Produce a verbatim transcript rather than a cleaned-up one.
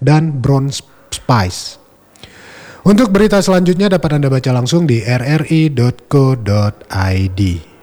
dan Brown Spice. Untuk berita selanjutnya dapat Anda baca langsung di r r i dot co dot i d.